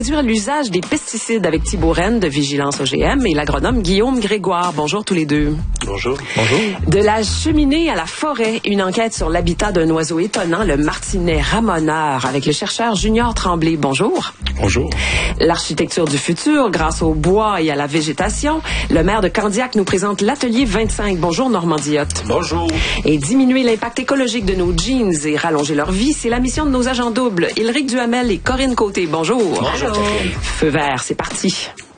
Réduire l'usage des pesticides avec Thibault Rennes de Vigilance OGM et l'agronome Guillaume Grégoire. Bonjour tous les deux. Bonjour. Bonjour. De la cheminée à la forêt, une enquête sur l'habitat d'un oiseau étonnant, le martinet ramoneur, avec le chercheur Junior Tremblay. Bonjour. Bonjour. L'architecture du futur, grâce au bois et à la végétation. Le maire de Candiac nous présente l'atelier 25. Bonjour Normand Diotte. Bonjour. Et diminuer l'impact écologique de nos jeans et rallonger leur vie, c'est la mission de nos agents doubles, Ylric Duhamel et Corinne Côté. Bonjour. Bonjour. Feu vert, c'est parti.